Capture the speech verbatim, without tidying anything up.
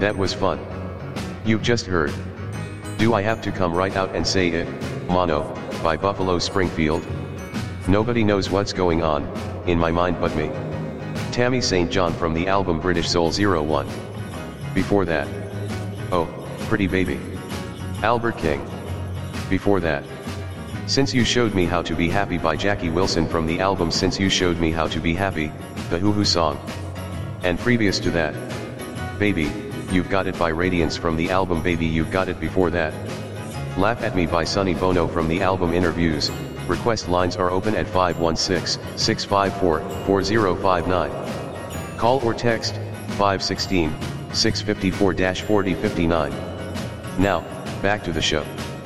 That was fun. You've just heard. Do I have to come right out and say it, Mono, by Buffalo Springfield? Nobody knows what's going on, in my mind but me. Tammy Saint John from the album British Soul zero one. Before that. Oh, Pretty Baby. Albert King. Before that. Since You Showed Me How to Be Happy by Jackie Wilson from the album Since You Showed Me How to Be Happy, the Hoo Hoo song. And previous to that. Baby, You've Got It by Radiance from the album Baby You've Got It. Before that. Laugh at Me by Sonny Bono from the album Interviews. Request lines are open at five one six, six five four, four zero five nine. Call or text, five one six, six five four, four zero five nine. Now, back to the show.